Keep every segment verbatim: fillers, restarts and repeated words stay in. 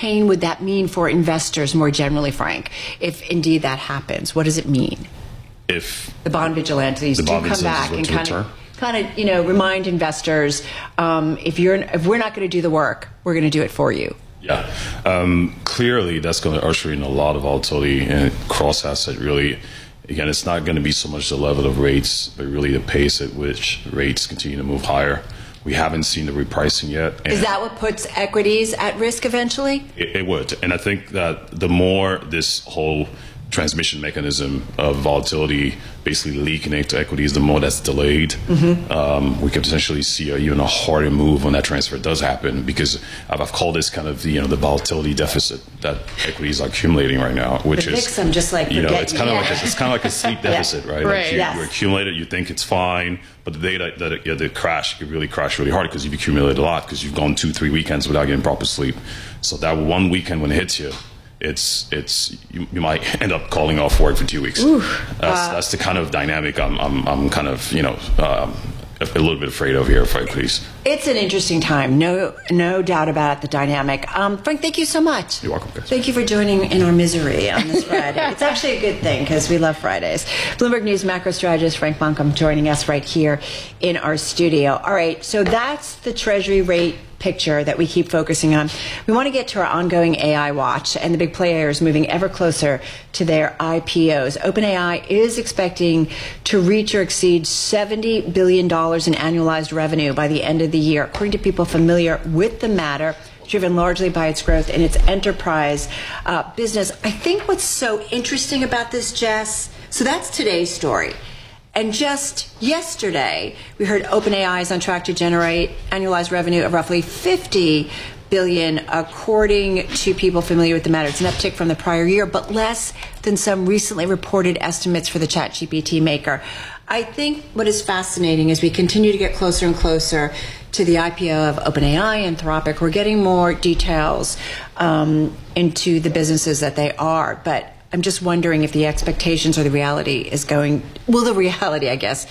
pain would that mean for investors more generally, Frank, if indeed that happens? What does it mean? If the bond vigilantes the do bond come back and kind return. of, kind of, you know, remind investors, um, if you're if we're not going to do the work, we're going to do it for you. Yeah, um, clearly that's going to usher in a lot of volatility and cross asset. Really, again, it's not going to be so much the level of rates, but really the pace at which rates continue to move higher. We haven't seen the repricing yet. Is that what puts equities at risk eventually? It, it would, and I think that the more this whole transmission mechanism of volatility basically leaking into equities, the more that's delayed, mm-hmm. um, we could potentially see a, even a harder move when that transfer does happen, because I've, I've called this kind of, you know, the volatility deficit that equities are accumulating right now, which the is Vixen, just like you know, it's kind of yeah. like a, it's kind of like a sleep deficit, yeah. right? right. Like you, yes. you accumulate it, you think it's fine, but the day that, that it, yeah, the crash, it really crash really hard because you've accumulated a lot because you've gone two, three weekends without getting proper sleep. So that one weekend when it hits you, it's it's you, you might end up calling off work for two weeks. Ooh, that's, uh, that's the kind of dynamic I'm I'm, I'm kind of you know um, a little bit afraid of here for equities. It's an interesting time, no no doubt about it, the dynamic. Um, Frank, thank you so much. You're welcome, guys. Thank you for joining in our misery on this Friday. It's actually a good thing because we love Fridays. Bloomberg News macro strategist Frank Buncombe joining us right here in our studio. All right, so that's the Treasury rate picture that we keep focusing on. We want to get to our ongoing A I watch and the big players moving ever closer to their I P Os. OpenAI is expecting to reach or exceed seventy billion dollars in annualized revenue by the end of the year, according to people familiar with the matter, driven largely by its growth in its enterprise uh, business. I think what's so interesting about this, Jess, so that's today's story. And just yesterday, we heard OpenAI is on track to generate annualized revenue of roughly fifty billion dollars, according to people familiar with the matter. It's an uptick from the prior year, but less than some recently reported estimates for the ChatGPT maker. I think what is fascinating is we continue to get closer and closer to the I P O of OpenAI and Anthropic. We're getting more details um, into the businesses that they are, but I'm just wondering if the expectations or the reality is going, well, the reality, I guess,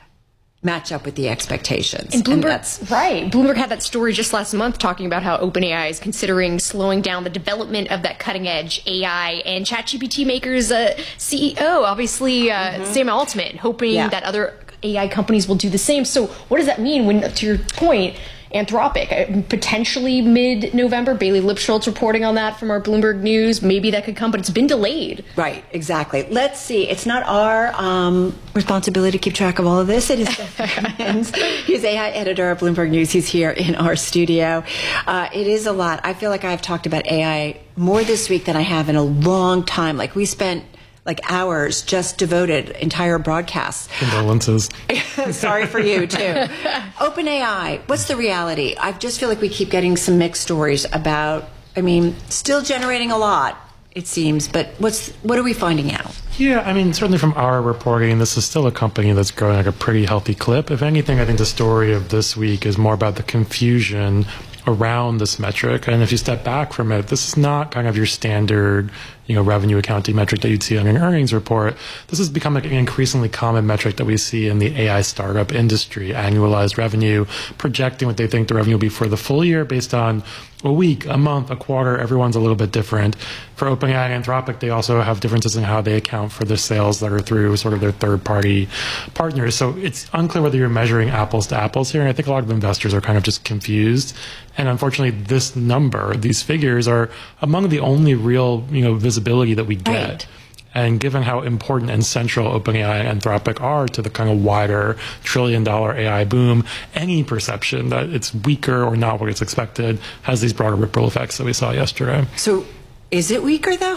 match up with the expectations. And Bloomberg, and that's, right. Bloomberg had that story just last month talking about how OpenAI is considering slowing down the development of that cutting-edge A I, and ChatGPT maker's uh, C E O, obviously, uh, mm-hmm. Sam Altman, hoping yeah. that other A I companies will do the same. So what does that mean when, to your point, Anthropic, potentially mid-November? Bailey Lipschultz reporting on that from our Bloomberg News. Maybe that could come, but it's been delayed. Right, exactly. Let's see. It's not our um, responsibility to keep track of all of this. It is Benjamin's. He's A I editor of Bloomberg News. He's here in our studio. Uh, it is a lot. I feel like I've talked about A I more this week than I have in a long time. Like we spent like hours just devoted entire broadcasts. Condolences. Sorry for you too. OpenAI, what's the reality? I just feel like we keep getting some mixed stories about, I mean, still generating a lot, it seems, but what's what are we finding out? Yeah, I mean, certainly from our reporting, this is still a company that's growing at a pretty healthy clip. If anything, I think the story of this week is more about the confusion around this metric. And if you step back from it, this is not kind of your standard, you know, revenue accounting metric that you'd see on an earnings report. This has become like an increasingly common metric that we see in the A I startup industry, annualized revenue, projecting what they think the revenue will be for the full year based on a week, a month, a quarter. Everyone's a little bit different. For OpenAI and Anthropic, they also have differences in how they account for the sales that are through sort of their third-party partners. So it's unclear whether you're measuring apples to apples here. And I think a lot of investors are kind of just confused. And unfortunately, this number, these figures, are among the only real, you know, visibility that we get. Right. And given how important and central OpenAI and Anthropic are to the kind of wider trillion-dollar A I boom, any perception that it's weaker or not what it's expected has these broader ripple effects that we saw yesterday. So is it weaker, though?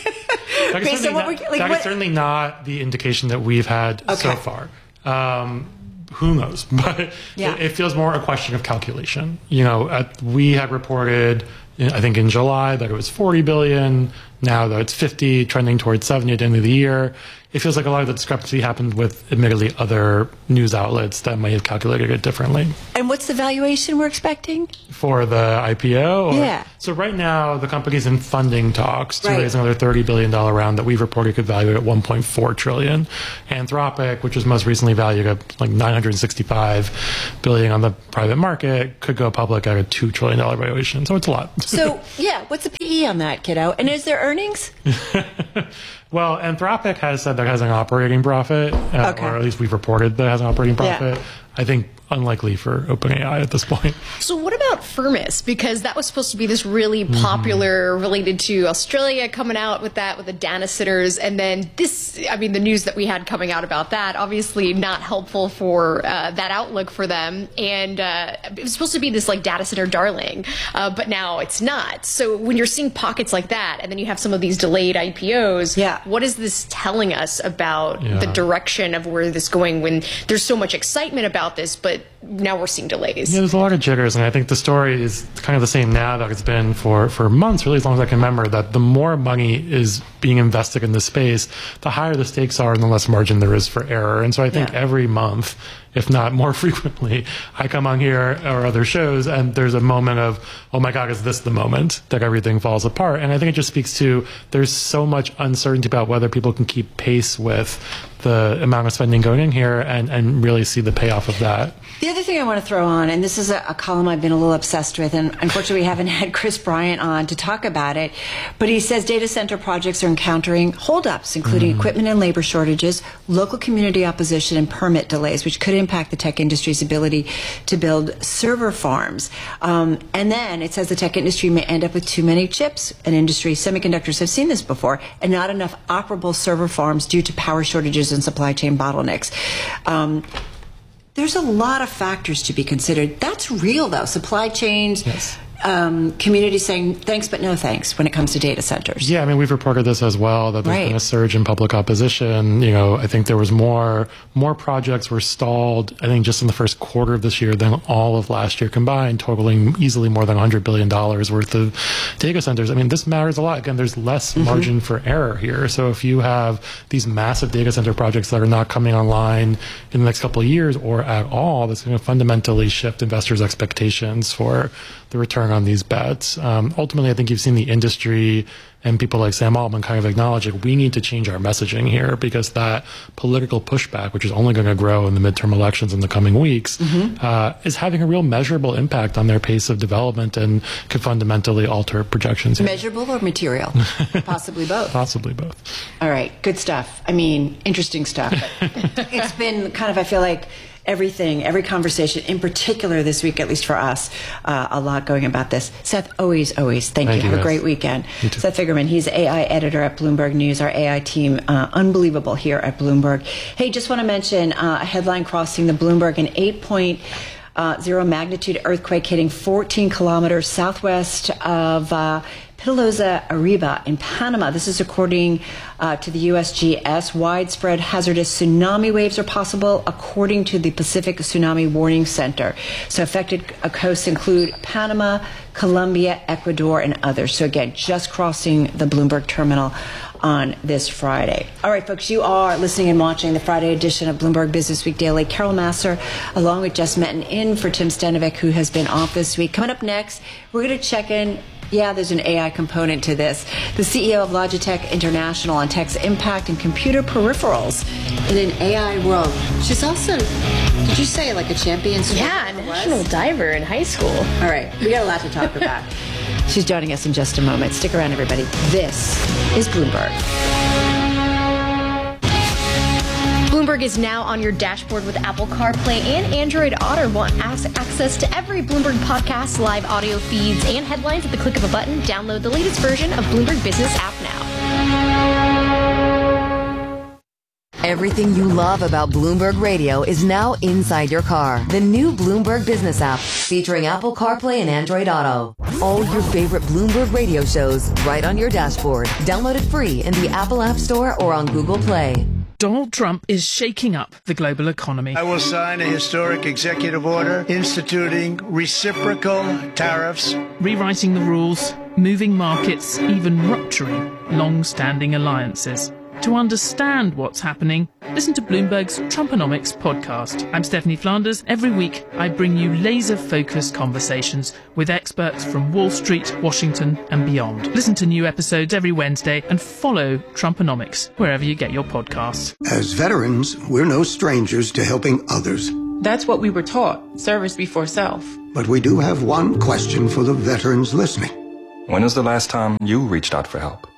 That is certainly, not, like, that is certainly not the indication that we've had okay. so far. Um, who knows? But yeah. it, it feels more a question of calculation. You know, at, we had reported, I think in July, that it was forty billion dollars. now, though. It's fifty, trending towards seventy at the end of the year. It feels like a lot of the discrepancy happened with, admittedly, other news outlets that might have calculated it differently. And what's the valuation we're expecting? For the I P O? Or, yeah. So right now, the company's in funding talks to right. raise another thirty billion dollars round that we've reported could value at one point four trillion dollars. Anthropic, which was most recently valued at like nine hundred sixty-five billion dollars on the private market, could go public at a two trillion dollars valuation. So it's a lot. So, yeah, what's the P E on that, kiddo? And is there earnings? Well, Anthropic has said that it has an operating profit, uh, okay. or at least we've reported that it has an operating profit. Yeah. I think unlikely for OpenAI at this point. So what about Firmus? Because that was supposed to be this really popular, mm-hmm. related to Australia, coming out with that, with the data centers. And then this, I mean, the news that we had coming out about that, obviously not helpful for uh, that outlook for them. And uh, it was supposed to be this like data center darling, uh, but now it's not. So when you're seeing pockets like that, and then you have some of these delayed I P Os, yeah. what is this telling us about yeah. the direction of where this is going when there's so much excitement about this, but now we're seeing delays? Yeah, there's a lot of jitters, and I think the story is kind of the same now that it's been for, for months, really as long as I can remember, that the more money is being invested in this space, the higher the stakes are and the less margin there is for error. And so I think yeah. every month, if not more frequently, I come on here or other shows and there's a moment of, oh my God, is this the moment that everything falls apart? And I think it just speaks to there's so much uncertainty about whether people can keep pace with the amount of spending going in here and, and really see the payoff of that. The other thing I want to throw on, and this is a, a column I've been a little obsessed with, and unfortunately we haven't had Chris Bryant on to talk about it, but he says data center projects are encountering holdups, including mm. equipment and labor shortages, local community opposition, and permit delays, which could impact the tech industry's ability to build server farms. Um, and then it says the tech industry may end up with too many chips. An industry, semiconductors have seen this before, and not enough operable server farms due to power shortages and supply chain bottlenecks. Um, There's a lot of factors to be considered. That's real, though. Supply chains, yes. um, community saying thanks but no thanks when it comes to data centers. Yeah, I mean, we've reported this as well, that there's right. been a surge in public opposition. You know, I think there was more more projects were stalled, I think, just in the first quarter of this year than all of last year combined, totaling easily more than one hundred billion dollars worth of data centers. I mean, this matters a lot. Again, there's less mm-hmm. margin for error here. So if you have these massive data center projects that are not coming online in the next couple of years or at all, that's going to fundamentally shift investors' expectations for the return on these bets. Um, ultimately, I think you've seen the industry and people like Sam Altman kind of acknowledge it. We need to change our messaging here because that political pushback, which is only going to grow in the midterm elections in the coming weeks, mm-hmm. uh, is having a real measurable impact on their pace of development and could fundamentally alter projections. Measurable or material? Possibly both. Possibly both. All right, good stuff. I mean, interesting stuff. It's been kind of, I feel like, everything, every conversation, in particular this week, at least for us, uh, a lot going about this. Seth, always, always, thank, thank you. you. Have guys. a great weekend. Seth Figgerman, he's A I editor at Bloomberg News, our A I team, uh, unbelievable here at Bloomberg. Hey, just want to mention uh, a headline crossing the Bloomberg, an eight point oh magnitude earthquake hitting fourteen kilometers southwest of uh, Pitalosa Arriba in Panama. This is according uh, to the U S G S. Widespread hazardous tsunami waves are possible, according to the Pacific Tsunami Warning Center. So affected coasts include Panama, Colombia, Ecuador, and others. So again, just crossing the Bloomberg terminal on this Friday. All right, folks, you are listening and watching the Friday edition of Bloomberg Business Week Daily. Carol Massar, along with Jess Metten, in for Tim Stanovic, who has been off this week. Coming up next, we're going to check in. Yeah, there's an A I component to this. The C E O of Logitech International on tech's impact and computer peripherals in an A I world. She's also, did you say, like a champion swimmer? Yeah, national diver in high school. All right, we got a lot to talk about. She's joining us in just a moment. Stick around, everybody. This is Bloomberg. Bloomberg is now on your dashboard with Apple CarPlay and Android Auto. Want access to every Bloomberg podcast, live audio feeds, and headlines at the click of a button? Download the latest version of Bloomberg Business app now. Everything you love about Bloomberg Radio is now inside your car. The new Bloomberg Business app, featuring Apple CarPlay and Android Auto. All your favorite Bloomberg Radio shows right on your dashboard. Download it free in the Apple App Store or on Google Play. Donald Trump is shaking up the global economy. I will sign a historic executive order instituting reciprocal tariffs, rewriting the rules, moving markets, even rupturing long-standing alliances. To understand what's happening, listen to Bloomberg's Trumponomics podcast. I'm Stephanie Flanders. Every week, I bring you laser-focused conversations with experts from Wall Street, Washington, and beyond. Listen to new episodes every Wednesday and follow Trumponomics wherever you get your podcasts. As veterans, we're no strangers to helping others. That's what we were taught, service before self. But we do have one question for the veterans listening. When was the last time you reached out for help?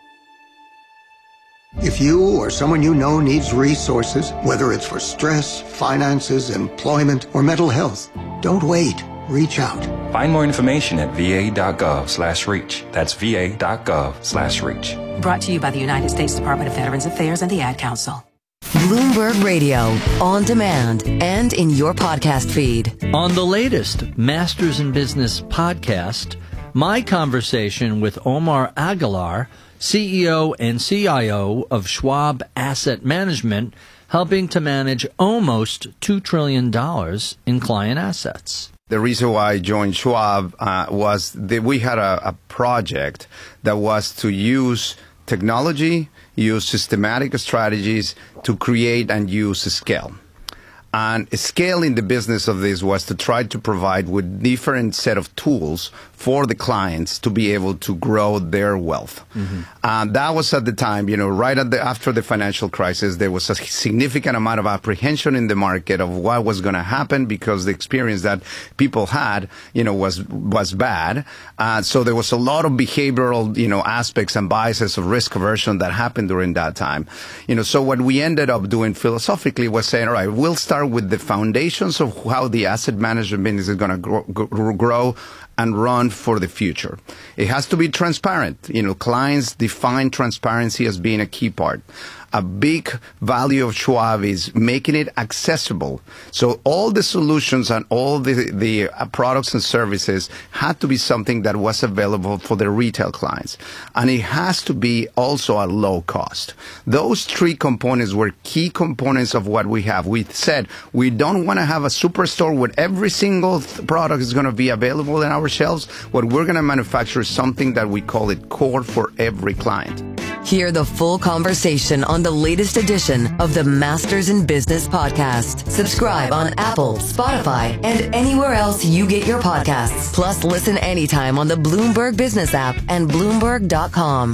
If you or someone you know needs resources, whether it's for stress, finances, employment, or mental health, don't wait. Reach out. Find more information at va.gov slash reach. That's va.gov slash reach. Brought to you by the United States Department of Veterans Affairs and the Ad Council. Bloomberg Radio, on demand and in your podcast feed. On the latest Masters in Business podcast, my conversation with Omar Aguilar, C E O and C I O of Schwab Asset Management, helping to manage almost two trillion dollars in client assets. The reason why I joined Schwab uh, was that we had a, a project that was to use technology, use systematic strategies to create and use scale. And scale in the business of this was to try to provide with different set of tools for the clients to be able to grow their wealth. Mm-hmm. And that was at the time, you know, right at the, after the financial crisis, there was a significant amount of apprehension in the market of what was going to happen because the experience that people had, you know, was was bad. Uh, so there was a lot of behavioral, you know, aspects and biases of risk aversion that happened during that time. You know, so what we ended up doing philosophically was saying, all right, we'll start with the foundations of how the asset management business is going to grow, grow and run for the future. It has to be transparent. You know, clients define transparency as being a key part. A big value of Schwab is making it accessible. So all the solutions and all the, the products and services had to be something that was available for the retail clients. And it has to be also at low cost. Those three components were key components of what we have. We said we don't want to have a superstore where every single product is going to be available in our shelves. What we're going to manufacture is something that we call it core for every client. Hear the full conversation on the latest edition of the Masters in Business podcast. Subscribe on Apple, Spotify, and anywhere else you get your podcasts. Plus, listen anytime on the Bloomberg Business app and Bloomberg dot com.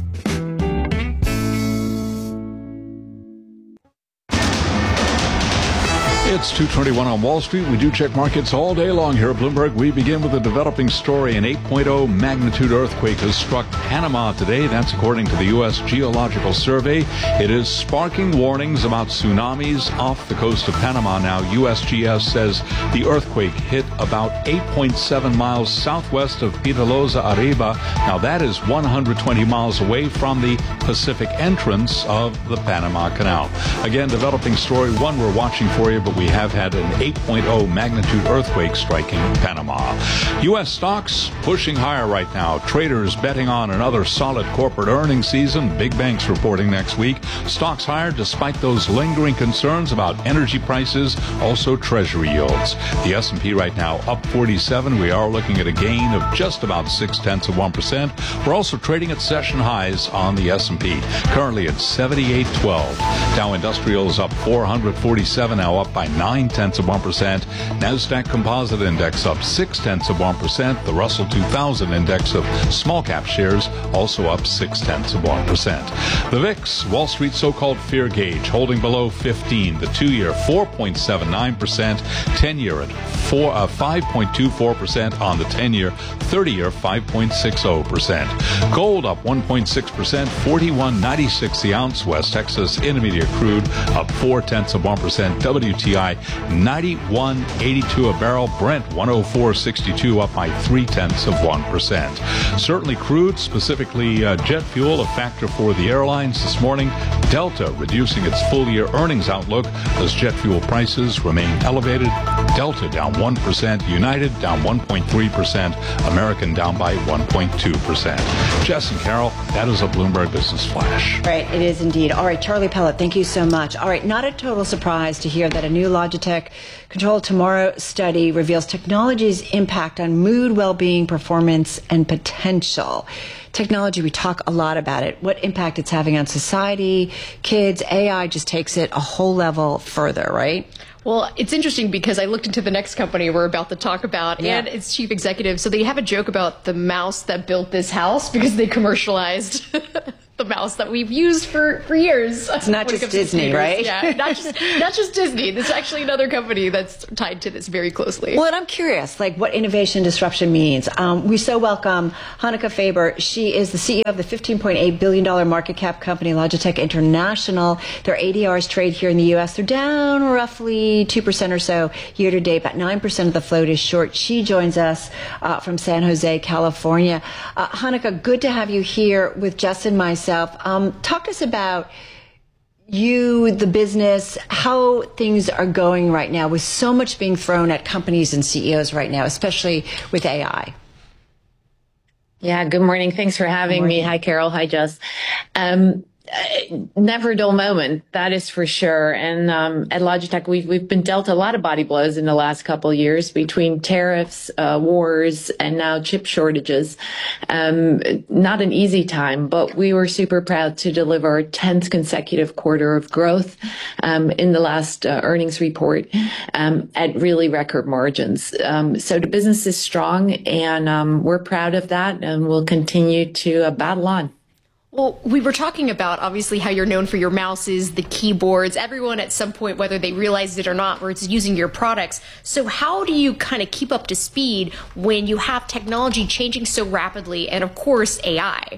It's two twenty-one on Wall Street. We do check markets all day long here at Bloomberg. We begin with a developing story. An eight point oh magnitude earthquake has struck Panama today. That's according to the U S Geological Survey. It is sparking warnings about tsunamis off the coast of Panama. Now, U S G S says the earthquake hit about eight point seven miles southwest of Pitalosa Arriba. Now, that is one hundred twenty miles away from the Pacific entrance of the Panama Canal. Again, developing story, one we're watching for you, but we have had an eight point oh magnitude earthquake striking Panama. U S stocks pushing higher right now. Traders betting on another solid corporate earnings season. Big banks reporting next week. Stocks higher despite those lingering concerns about energy prices, also treasury yields. The S and P right now up forty-seven. We are looking at a gain of just about six tenths of one percent. We're also trading at session highs on the S and P, currently at seventy-eight twelve. Dow Industrials up four hundred forty-seven, now up by nine tenths of one percent. NASDAQ Composite Index up six tenths of one percent. The Russell two thousand Index of small cap shares also up six tenths of one percent. The V I X, Wall Street so-called fear gauge, holding below fifteen. The two-year four point seven nine percent. ten-year at four, uh, five point two four percent on the ten-year. thirty-year five point six zero percent. Gold up one point six percent. forty-one ninety-six the ounce. West Texas Intermediate crude up four tenths of one percent. W T I ninety-one eighty-two a barrel. Brent one oh four sixty-two up by three tenths of one percent. Certainly crude, specifically uh, jet fuel, a factor for the airlines this morning. Delta reducing its full year earnings outlook as jet fuel prices remain elevated. Delta down one percent. United down one point three percent. American down by one point two percent. Jess and Carol, that is a Bloomberg Business Flash. Right, it is indeed. All right, Charlie Pellet, thank you so much. All right, not a total surprise to hear that a new Logitech Control Tomorrow study reveals technology's impact on mood, well-being, performance, and potential. Technology, we talk a lot about it, what impact it's having on society, kids. A I just takes it a whole level further, right? Well, it's interesting because I looked into the next company we're about to talk about yeah. and its chief executive. So they have a joke about the mouse that built this house because they commercialized the mouse that we've used for, for years. It's not just Disney, right? Yeah, not just not just Disney. There's actually another company that's tied to this very closely. Well, and I'm curious, like what innovation disruption means. Um, we so welcome Hanneke Faber. She is the C E O of the fifteen point eight billion dollars market cap company Logitech International. Their A D Rs trade here in the U S. They're down roughly two percent or so year to date. About nine percent of the float is short. She joins us uh, from San Jose, California. Uh, Hanneke, good to have you here with Jess and myself. Um, talk to us about you, the business, how things are going right now with so much being thrown at companies and C E Os right now, especially with A I. Yeah, good morning. Thanks for having me. Hi, Carol. Hi, Jess. Um, never a dull moment, that is for sure. And um, at Logitech, we've we've been dealt a lot of body blows in the last couple of years between tariffs, uh, wars, and now chip shortages. Um, not an easy time, but we were super proud to deliver our tenth consecutive quarter of growth um, in the last uh, earnings report um, at really record margins. Um, so the business is strong, and um, we're proud of that, and we'll continue to uh, battle on. Well, we were talking about, obviously, how you're known for your mouses, the keyboards. Everyone at some point, whether they realized it or not, where it's using your products. So how do you kind of keep up to speed when you have technology changing so rapidly and, of course, A I?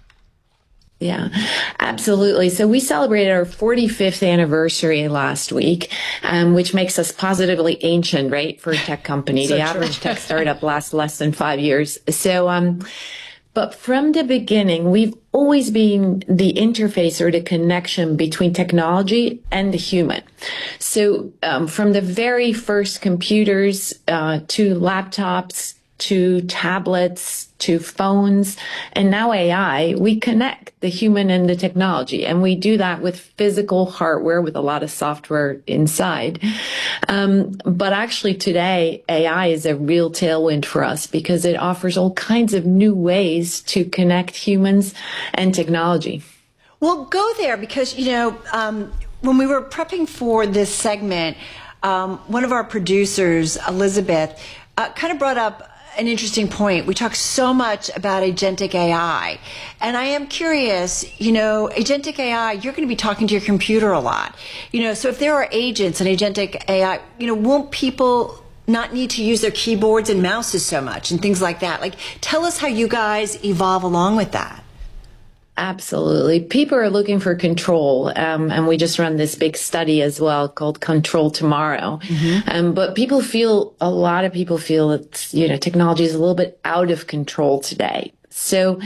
Yeah, absolutely. So we celebrated our forty-fifth anniversary last week, um, which makes us positively ancient, right, for a tech company. So the average true. tech startup lasts less than five years. So, um, but from the beginning, we've always been the interface or the connection between technology and the human. So um, from the very first computers uh, to laptops, to tablets, to phones, and now A I, we connect the human and the technology. And we do that with physical hardware, with a lot of software inside. Um, but actually today, A I is a real tailwind for us because it offers all kinds of new ways to connect humans and technology. Well, go there because, you know, um, when we were prepping for this segment, um, one of our producers, Elizabeth, uh, kind of brought up an interesting point. We talk so much about agentic A I, and I am curious, you know, agentic A I, you're going to be talking to your computer a lot, you know, so if there are agents and agentic A I, you know, won't people not need to use their keyboards and mouses so much and things like that? Like, tell us how you guys evolve along with that. Absolutely. People are looking for control. Um, and we just run this big study as well called Control Tomorrow. Mm-hmm. Um, but people feel, a lot of people feel that, you know, technology is a little bit out of control today. So,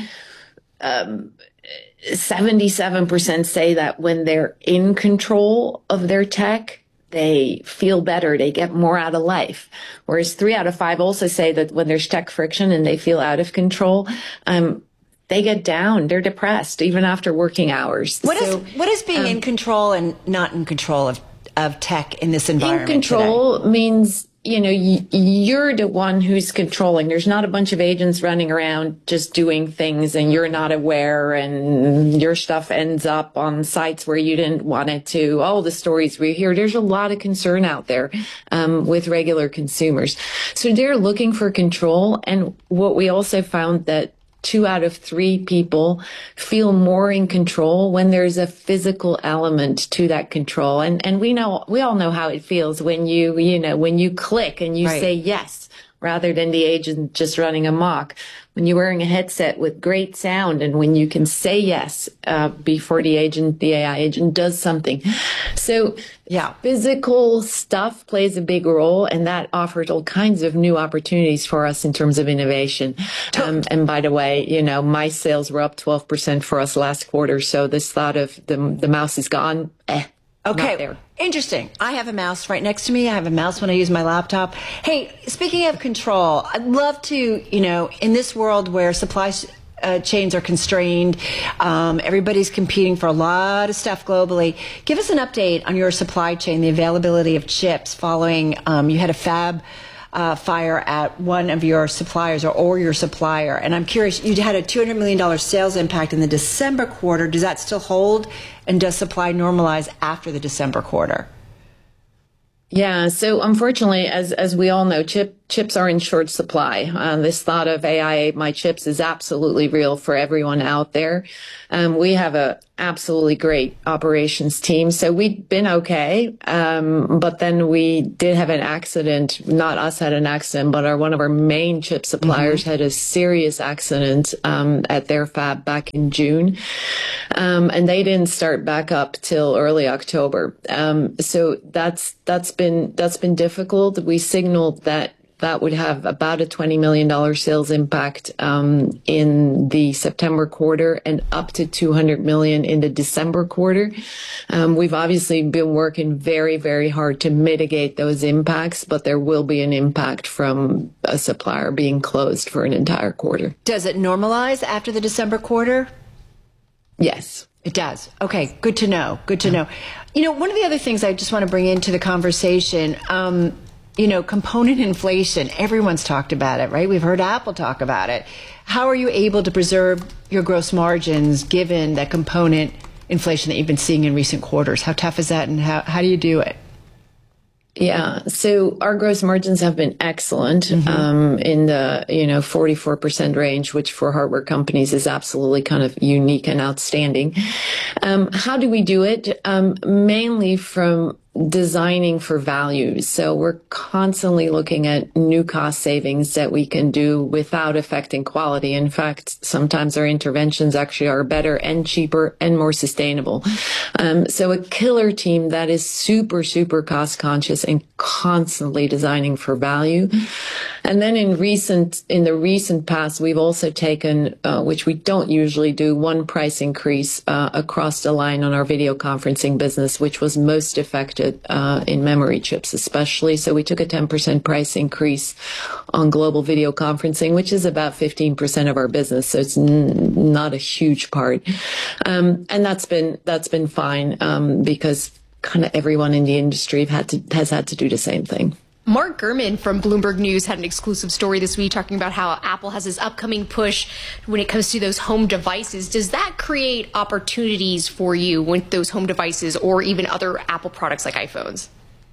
um, seventy-seven percent say that when they're in control of their tech, they feel better, they get more out of life. Whereas three out of five also say that when there's tech friction and they feel out of control, um, they get down, they're depressed, even after working hours. What so, is what is being um, in control and not in control of, of tech in this environment? In control today? means, you know, y- you're the one who's controlling. There's not a bunch of agents running around just doing things and you're not aware and your stuff ends up on sites where you didn't want it to. All the stories we hear, there's a lot of concern out there um, with regular consumers. So they're looking for control. And what we also found that two out of three people feel more in control when there's a physical element to that control. And, and we know, we all know how it feels when you, you know, when you click and you right. say yes, rather than the agent just running amok. When you're wearing a headset with great sound and when you can say yes, uh, before the agent, the A I agent does something. So yeah, physical stuff plays a big role, and that offers all kinds of new opportunities for us in terms of innovation. Um, and by the way, you know, my sales were up twelve percent for us last quarter. So this thought of the, the mouse is gone, eh. Okay, not there. Interesting. I have a mouse right next to me. I have a mouse when I use my laptop. Hey, speaking of control, I'd love to, you know, in this world where supply uh, chains are constrained, um, everybody's competing for a lot of stuff globally. Give us an update on your supply chain, the availability of chips following, um, you had a fab Uh, fire at one of your suppliers or, or your supplier. And I'm curious, you had a two hundred million dollars sales impact in the December quarter. Does that still hold? And does supply normalize after the December quarter? Yeah. So unfortunately, as as we all know, chip chips are in short supply. Uh, this thought of A I ate my chips is absolutely real for everyone out there. Um, we have a absolutely great operations team, so we've been okay. Um, but then we did have an accident. Not us had an accident, but our one of our main chip suppliers mm-hmm. had a serious accident um, at their fab back in June, um, and they didn't start back up till early October. Um, so that's that's been that's been difficult. We signaled that that would have about a twenty million dollars sales impact um, in the September quarter and up to two hundred million dollars in the December quarter. Um, we've obviously been working very, very hard to mitigate those impacts, but there will be an impact from a supplier being closed for an entire quarter. Does it normalize after the December quarter? Yes. It does. Okay, good to know. Good to know. You know, one of the other things I just want to bring into the conversation, um, you know, component inflation, everyone's talked about it, right? We've heard Apple talk about it. How are you able to preserve your gross margins given that component inflation that you've been seeing in recent quarters? How tough is that, and how, how do you do it? Yeah. So our gross margins have been excellent, mm-hmm. um, in the, you know, forty-four percent range, which for hardware companies is absolutely kind of unique and outstanding. Um, how do we do it? Um, mainly from designing for value. So we're constantly looking at new cost savings that we can do without affecting quality. In fact, sometimes our interventions actually are better and cheaper and more sustainable. Um, so a killer team that is super, super cost conscious and constantly designing for value. And then in recent, in the recent past, we've also taken, uh, which we don't usually do, one price increase uh, across the line on our video conferencing business, which was most affected Uh, in memory chips especially. So we took a ten percent price increase on global video conferencing, which is about fifteen percent of our business. So it's n- not a huge part. Um, and that's been, that's been fine, um, because kind of everyone in the industry have had to, has had to do the same thing. Mark Gurman from Bloomberg News had an exclusive story this week talking about how Apple has this upcoming push when it comes to those home devices. Does that create opportunities for you with those home devices or even other Apple products like iPhones?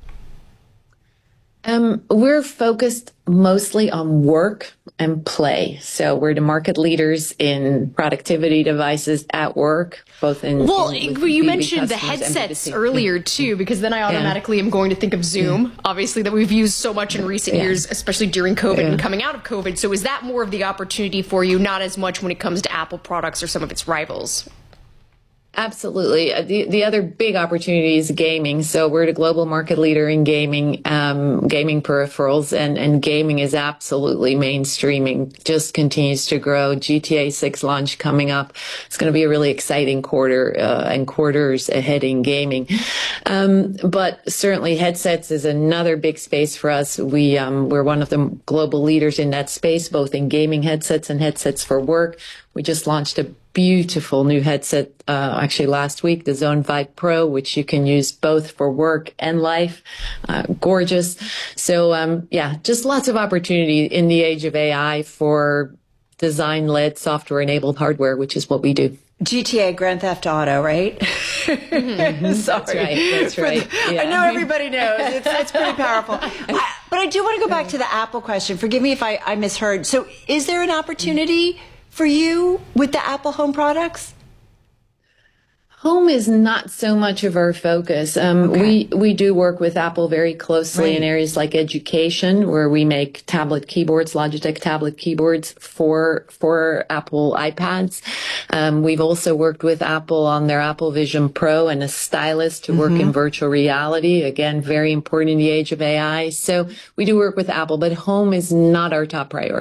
Um, we're focused mostly on work and play. So we're the market leaders in productivity devices at work, both in... Well, in, you B two B mentioned the headsets earlier, too, because then I automatically yeah. am going to think of Zoom, yeah. obviously, that we've used so much in recent yeah. years, especially during COVID yeah. and coming out of COVID. So is that more of the opportunity for you, not as much when it comes to Apple products or some of its rivals? Absolutely. The the other big opportunity is gaming. So we're the global market leader in gaming, um, gaming peripherals, and, and gaming is absolutely mainstreaming, just continues to grow. G T A six launch coming up. It's going to be a really exciting quarter, uh, and quarters ahead in gaming. Um, but certainly headsets is another big space for us. We, um, we're one of the global leaders in that space, both in gaming headsets and headsets for work. We just launched a beautiful new headset, uh, actually last week, the Zone Vibe Pro, which you can use both for work and life. Uh, gorgeous. So, um, yeah, just lots of opportunity in the age of A I for design-led, software-enabled hardware, which is what we do. G T A, Grand Theft Auto, right? Mm-hmm. Sorry. That's right. That's right. Yeah. I know everybody knows. It's, it's pretty powerful. I, but I do want to go back to the Apple question. Forgive me if I, I misheard. So is there an opportunity for you with the Apple home products? Home is not so much of our focus. Um, okay. We we do work with Apple very closely right. in areas like education, where we make tablet keyboards, Logitech tablet keyboards for for Apple iPads. Um, we've also worked with Apple on their Apple Vision Pro and a stylus to work mm-hmm. in virtual reality. Again, very important in the age of A I. So we do work with Apple, but home is not our top priority.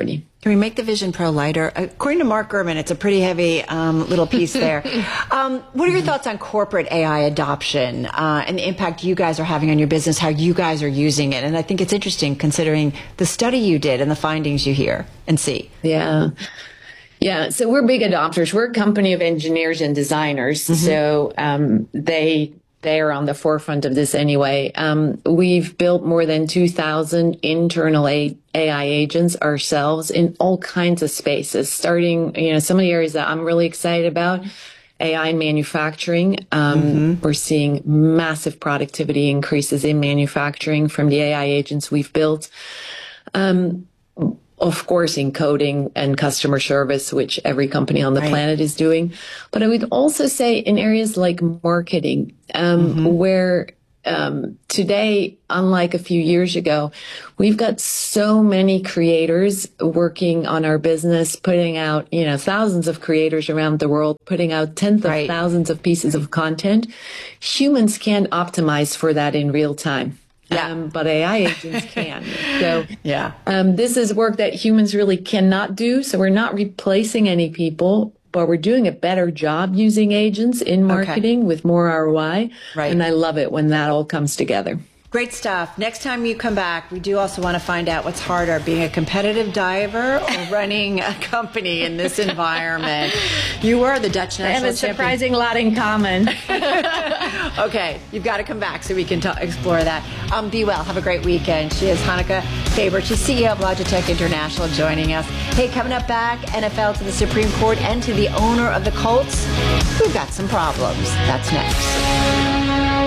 Can we make the Vision Pro lighter? According to Mark Gurman, it's a pretty heavy um, little piece there. um, what are your thoughts on corporate A I adoption uh, and the impact you guys are having on your business, how you guys are using it? And I think it's interesting considering the study you did and the findings you hear and see. Yeah. Yeah. So we're big adopters. We're a company of engineers and designers. Mm-hmm. So um, they... They're on the forefront of this anyway. Um, we've built more than two thousand internal A- AI agents ourselves in all kinds of spaces, starting, you know, some of the areas that I'm really excited about, A I in manufacturing. Um, mm-hmm. We're seeing massive productivity increases in manufacturing from the A I agents we've built. Um, Of course, in coding and customer service, which every company on the right. planet is doing. But I would also say in areas like marketing, um, mm-hmm. where um, today, unlike a few years ago, we've got so many creators working on our business, putting out, you know, thousands of creators around the world, putting out tens of right. thousands of pieces of content. Humans can't optimize for that in real time. Yeah. Um, but A I agents can. So yeah, um, this is work that humans really cannot do. So we're not replacing any people, but we're doing a better job using agents in marketing okay. with more R O I. Right. And I love it when that all comes together. Great stuff. Next time you come back, we do also want to find out what's harder, being a competitive diver or running a company in this environment. You were the Dutch national champion. I have a surprising lot in common. Okay, you've got to come back so we can t- explore that. Um, be well. Have a great weekend. She is Hanneke Faber. She's C E O of Logitech International, joining us. Hey, coming up back, N F L to the Supreme Court and to the owner of the Colts. We've got some problems. That's next.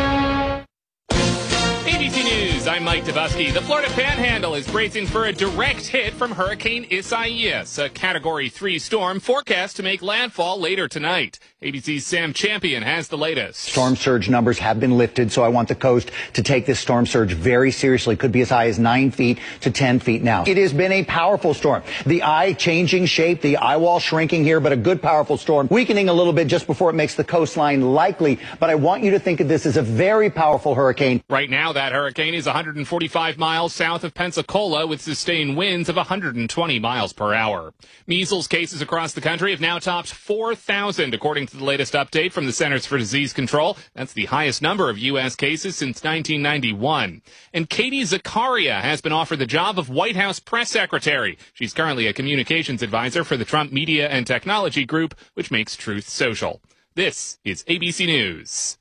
A B C News, I'm Mike Dubusky. The Florida Panhandle is bracing for a direct hit from Hurricane Isaias, a Category three storm forecast to make landfall later tonight. A B C's Sam Champion has the latest. Storm surge numbers have been lifted, so I want the coast to take this storm surge very seriously. Could be as high as nine feet to ten feet now. It has been a powerful storm. The eye changing shape, the eye wall shrinking here, but a good powerful storm, weakening a little bit just before it makes the coastline likely. But I want you to think of this as a very powerful hurricane. Right now, that hurricane is one hundred forty-five miles south of Pensacola with sustained winds of one hundred twenty miles per hour. Measles cases across the country have now topped four thousand, according to the latest update from the Centers for Disease Control. That's the highest number of U S cases since nineteen ninety-one. And Katie Zakaria has been offered the job of White House press secretary. She's currently a communications advisor for the Trump Media and Technology Group, which makes Truth Social. This is A B C News.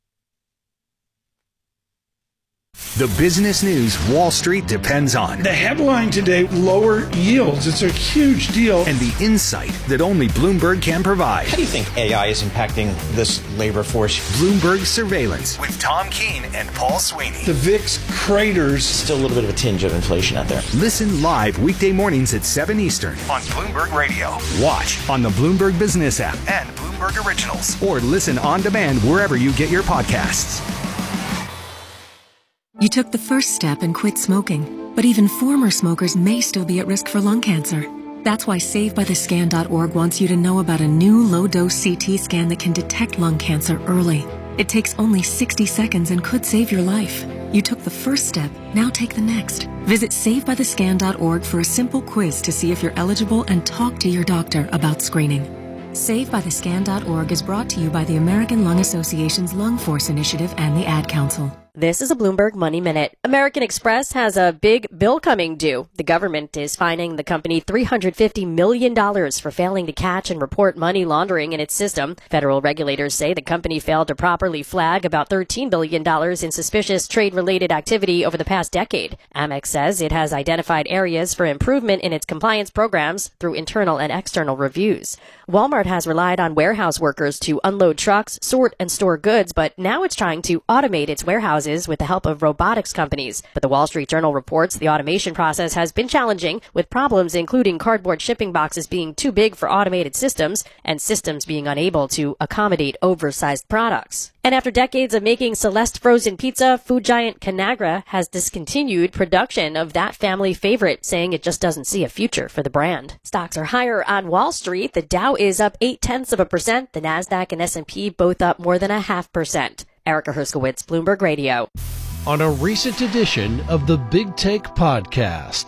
The business news Wall Street depends on. The headline today, lower yields. It's a huge deal. And the insight that only Bloomberg can provide. How do you think A I is impacting this labor force? Bloomberg Surveillance with Tom Keene and Paul Sweeney. The V I X craters. Still a little bit of a tinge of inflation out there. Listen live weekday mornings at seven Eastern on Bloomberg Radio. Watch on the Bloomberg Business app and Bloomberg Originals. Or listen on demand wherever you get your podcasts. You took the first step and quit smoking, but even former smokers may still be at risk for lung cancer. That's why Save By The Scan dot org wants you to know about a new low-dose C T scan that can detect lung cancer early. It takes only sixty seconds and could save your life. You took the first step, now take the next. Visit Save By The Scan dot org for a simple quiz to see if you're eligible and talk to your doctor about screening. Save By The Scan dot org is brought to you by the American Lung Association's Lung Force Initiative and the Ad Council. This is a Bloomberg Money Minute. American Express has a big bill coming due. The government is fining the company three hundred fifty million dollars for failing to catch and report money laundering in its system. Federal regulators say the company failed to properly flag about thirteen billion dollars in suspicious trade-related activity over the past decade. Amex says it has identified areas for improvement in its compliance programs through internal and external reviews. Walmart has relied on warehouse workers to unload trucks, sort and store goods, but now it's trying to automate its warehouses with the help of robotics companies. But the Wall Street Journal reports the automation process has been challenging, with problems including cardboard shipping boxes being too big for automated systems and systems being unable to accommodate oversized products. And after decades of making Celeste frozen pizza, food giant Conagra has discontinued production of that family favorite, saying it just doesn't see a future for the brand. Stocks are higher on Wall Street. The Dow is up eight tenths of a percent. The Nasdaq and S and P both up more than a half percent. Erica Herskowitz, Bloomberg Radio. On a recent edition of the Big Take Podcast,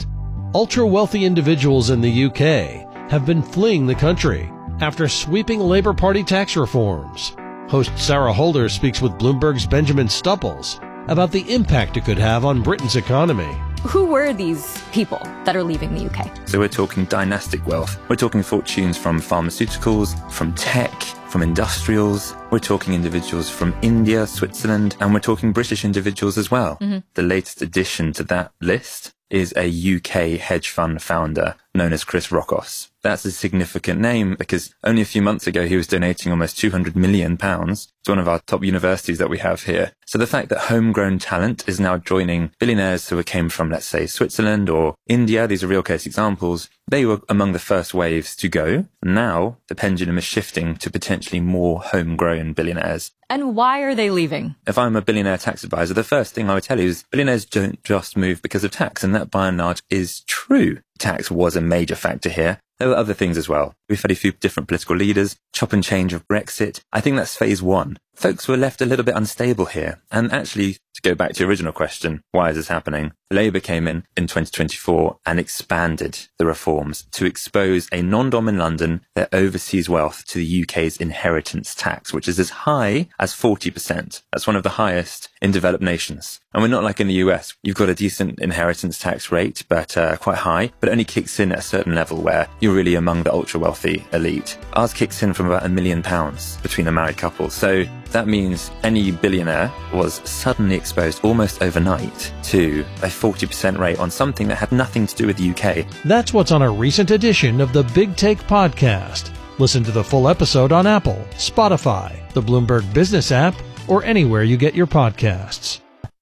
Ultra-wealthy individuals in the U K have been fleeing the country after sweeping Labour Party tax reforms. Host Sarah Holder speaks with Bloomberg's Benjamin Stupples about the impact it could have on Britain's economy. Who were these people that are leaving the U K? So we're talking dynastic wealth. We're talking fortunes from pharmaceuticals, from tech, from industrials. We're talking individuals from India, Switzerland, and we're talking British individuals as well. Mm-hmm. The latest addition to that list is a U K hedge fund founder known as Chris Rockos. That's a significant name because only a few months ago he was donating almost two hundred million pounds to one of our top universities that we have here. So the fact that homegrown talent is now joining billionaires who came from, let's say, Switzerland or India, these are real case examples, they were among the first waves to go. Now the pendulum is shifting to potentially more homegrown billionaires. And why are they leaving? If I'm a billionaire tax advisor, the first thing I would tell you is billionaires don't just move because of tax, and that by and large is true. Tax was a major factor here. There were other things as well. We've had a few different political leaders, chop and change of Brexit. I think that's phase one. Folks were left a little bit unstable here. And actually, to go back to your original question, why is this happening? Labour came in in twenty twenty-four and expanded the reforms to expose a non-dom in London their overseas wealth to the U K's inheritance tax, which is as high as forty percent. That's one of the highest in developed nations. And we're not like in the U S. You've got a decent inheritance tax rate, but uh, quite high, but it only kicks in at a certain level where you're really among the ultra-wealthy elite. Ours kicks in from about a million pounds between a married couple. So that means any billionaire was suddenly exposed almost overnight to a forty percent rate on something that had nothing to do with the U K. That's what's on a recent edition of the Big Take podcast. Listen to the full episode on Apple, Spotify, the Bloomberg Business app, or anywhere you get your podcasts.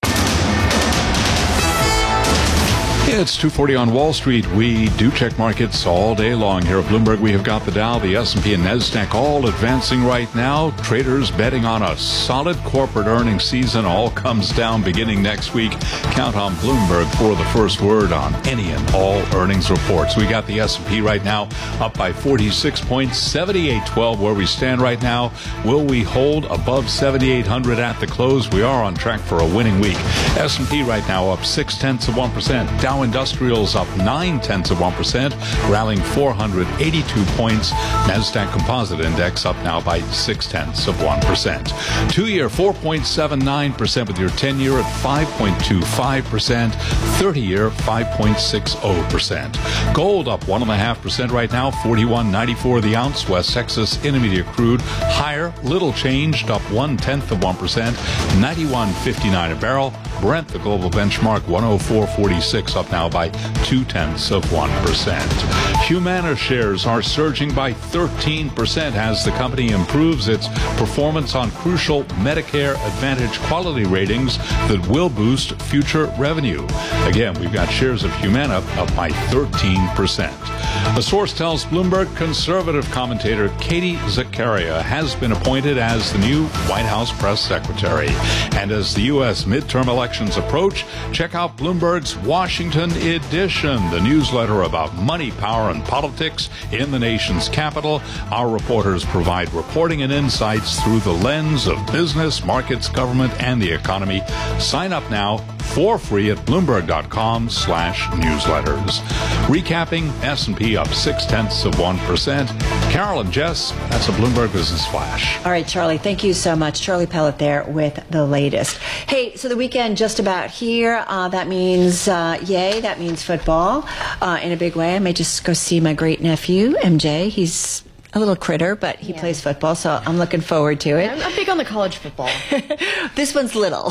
It's two forty on Wall Street. We do check markets all day long here at Bloomberg. We have got the Dow, the S and P, and NASDAQ all advancing right now. Traders betting on a solid corporate earnings season. All comes down beginning next week. Count on Bloomberg for the first word on any and all earnings reports. We got the S and P right now up by forty-six points, seventy-eight twelve where we stand right now. Will we hold above seventy-eight hundred at the close? We are on track for a winning week. S and P right now up six tenths of one percent. Dow Industrials up nine tenths of one percent, rallying four hundred eighty-two points. NASDAQ Composite Index up now by six tenths of one percent. Two-year four point seven nine percent with your ten-year at five point two five percent. thirty-year five point six zero percent. Gold up one point five percent right now, forty-one ninety-four the ounce. West Texas Intermediate crude higher, little changed, up one tenth of one percent. ninety-one fifty-nine a barrel. Brent, the global benchmark, one oh four forty-six up now by two tenths of one percent. Humana shares are surging by thirteen percent as the company improves its performance on crucial Medicare Advantage quality ratings that will boost future revenue. Again, we've got shares of Humana up by thirteen percent. A source tells Bloomberg conservative commentator Katie Zakaria has been appointed as the new White House press secretary. And as the U S midterm elections approach, check out Bloomberg's Washington Edition, the newsletter about money, power, and politics in the nation's capital. Our reporters provide reporting and insights through the lens of business, markets, government, and the economy. Sign up now for free at Bloomberg.com slash newsletters. Recapping, S and P up six tenths of one percent. Carol and Jess, that's a Bloomberg Business Flash. All right, Charlie, thank you so much. Charlie Pellet there with the latest. Hey, so the weekend just about here. Uh, that means, uh, yay, that means football uh, in a big way. I may just go see my great nephew, M J. He's a little critter, but he yeah. plays football, so I'm looking forward to it. I'm, I'm big on the college football. This one's little,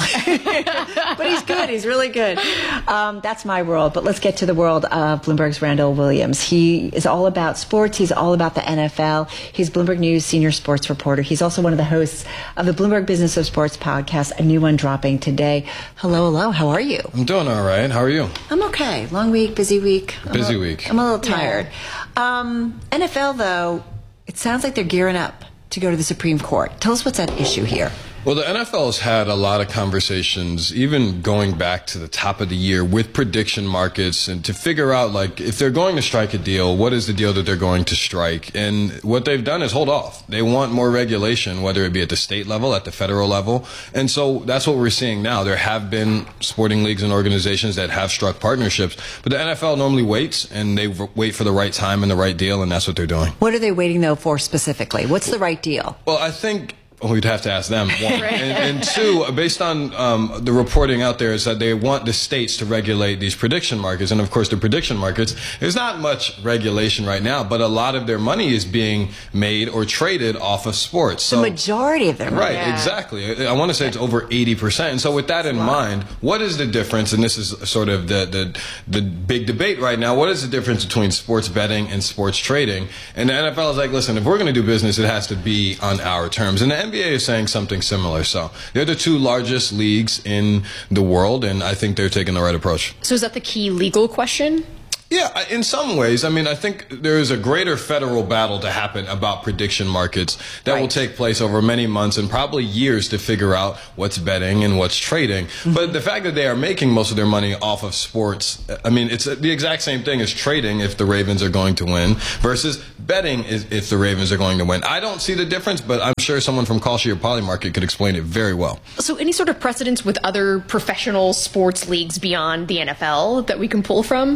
but he's good. He's really good. Um, that's my world, but let's get to the world of Bloomberg's Randall Williams. He is all about sports. He's all about the N F L. He's Bloomberg News senior sports reporter. He's also one of the hosts of the Bloomberg Business of Sports podcast, a new one dropping today. Hello, hello. How are you? I'm doing all right. How are you? I'm okay. Long week, busy week. Busy I'm a, week. I'm a little tired. Yeah. Um, N F L, though, it sounds like they're gearing up to go to the Supreme Court. Tell us what's at issue here. Well, the N F L has had a lot of conversations, even going back to the top of the year, with prediction markets and to figure out, like, if they're going to strike a deal, what is the deal that they're going to strike? And what they've done is hold off. They want more regulation, whether it be at the state level, at the federal level. And so that's what we're seeing now. There have been sporting leagues and organizations that have struck partnerships, but the N F L normally waits, and they wait for the right time and the right deal, and that's what they're doing. What are they waiting, though, for specifically? What's the right deal? Well, I think we'd have to ask them, one. and, and two, based on um, the reporting out there, is that they want the states to regulate these prediction markets. And, of course, the prediction markets, there's not much regulation right now, but a lot of their money is being made or traded off of sports. So, the majority of their money. Right, Yeah. exactly. I want to say it's over eighty percent. And so with that in mind, what is the difference, and this is sort of the, the, the big debate right now, what is the difference between sports betting and sports trading? And the N F L is like, listen, if we're going to do business, it has to be on our terms. And the N B A is saying something similar. So they're the two largest leagues in the world, and I think they're taking the right approach. So is that the key legal question? Yeah, in some ways. I mean, I think there is a greater federal battle to happen about prediction markets that right. will take place over many months and probably years to figure out what's betting and what's trading. Mm-hmm. But the fact that they are making most of their money off of sports, I mean, it's the exact same thing as trading if the Ravens are going to win versus betting if the Ravens are going to win. I don't see the difference, but I'm sure someone from Kalshi or Polymarket could explain it very well. So any sort of precedents with other professional sports leagues beyond the N F L that we can pull from?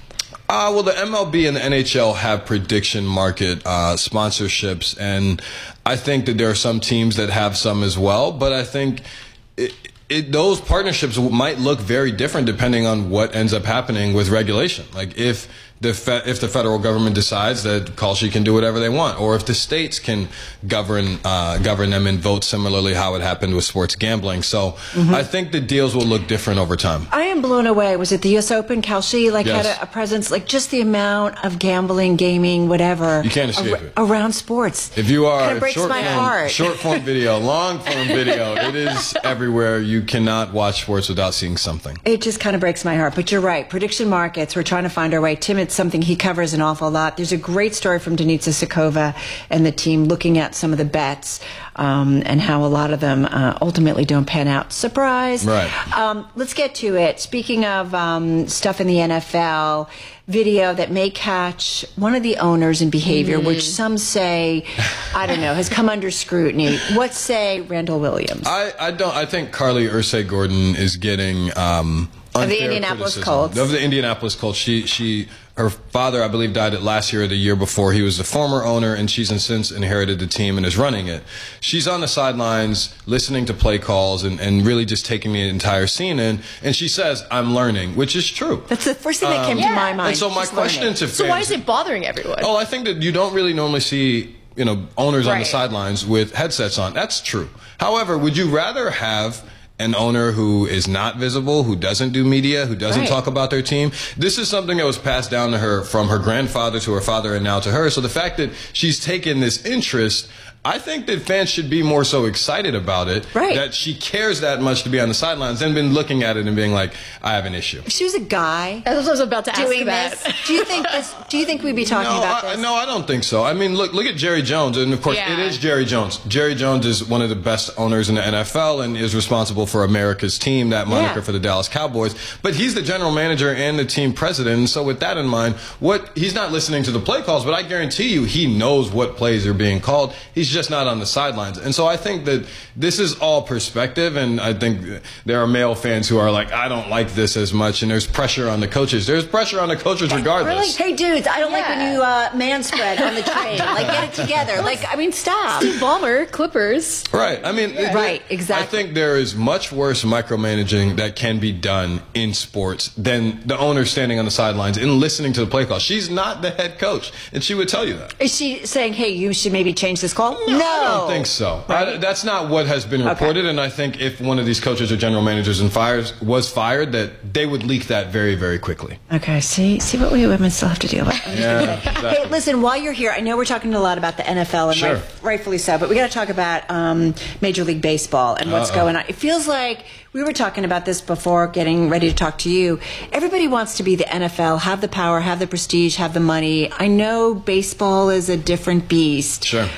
Uh, well, the M L B and the N H L have prediction market uh, sponsorships, and I think that there are some teams that have some as well, but I think it, it, those partnerships might look very different depending on what ends up happening with regulation. Like if the fe- if the federal government decides that Kalshi can do whatever they want, or if the states can govern uh, govern them and vote similarly how it happened with sports gambling. So mm-hmm. I think the deals will look different over time. I am blown away. Was it the U S Open? Kalshi like yes. had a, a presence, like just the amount of gambling, gaming, whatever. You can't escape ar- it. Around sports. If you are kind of breaks short my form, heart. short form video, long form video, it is everywhere. You cannot watch sports without seeing something. It just kind of breaks my heart. But you're right. Prediction markets, we're trying to find our way. Tim, it's something he covers an awful lot. There's a great story from Denitsa Sikova and the team looking at some of the bets um, and how a lot of them uh, ultimately don't pan out. Surprise. Right. Um, let's get to it. Speaking of um, stuff in the N F L, video that may catch one of the owners in behavior, mm. which some say, I don't know, has come under scrutiny. What say Randall Williams? I, I don't. I think Carly Ursay-Gordon is getting um, unfair of the Indianapolis criticism. Colts. Of the Indianapolis Colts. She she. Her father, I believe, died last year or the year before. He was the former owner, and she's since inherited the team and is running it. She's on the sidelines listening to play calls and, and really just taking the entire scene in. And she says, I'm learning, which is true. That's the first thing that came um, to my mind. And so my She's question learning. to fans... So why is it bothering everyone? Oh, I think that you don't really normally see, you know, owners right. on the sidelines with headsets on. That's true. However, would you rather have an owner who is not visible, who doesn't do media, who doesn't right. talk about their team? This is something that was passed down to her from her grandfather to her father and now to her. So the fact that she's taken this interest, I think that fans should be more so excited about it, right. that she cares that much to be on the sidelines than been looking at it and being like, I have an issue. If she was a guy, I was about to doing ask this, do you think this, do you think we'd be talking no, about I, this? no, I don't think so. I mean, look, look at Jerry Jones, and of course, yeah. it is Jerry Jones. Jerry Jones is one of the best owners in the N F L and is responsible for America's team, that moniker yeah. for the Dallas Cowboys. But he's the general manager and the team president. And so, with that in mind, what he's not listening to the play calls, but I guarantee you, he knows what plays are being called. He's just not on the sidelines. And so, I think that this is all perspective, and I think there are male fans who are like, I don't like this as much, and there's pressure on the coaches. There's pressure on the coaches regardless. Really? Hey, dudes, I don't yeah. like when you uh, man spread on the train. Like, get it together. Like, I mean, stop. Steve Ballmer, Clippers. Right. I mean, yeah. it, right, exactly. I think there is much worse micromanaging that can be done in sports than the owner standing on the sidelines and listening to the play call. She's not the head coach, and she would tell you that. Is she saying, hey, you should maybe change this call? No. no. I don't think so. Right? I, that's not what has been reported, okay. and I think if one of these coaches or general managers and fires was fired, that they would leak that very, very quickly. Okay, see see what we women still have to deal with. Yeah, exactly. Hey, listen, while you're here, I know we're talking a lot about the N F L, and sure. right, rightfully so, but we got to talk about um, Major League Baseball and what's Uh-oh. going on. It feels like we were talking about this before getting ready to talk to you. Everybody wants to be the N F L, have the power, have the prestige, have the money. I know baseball is a different beast. Sure. Um,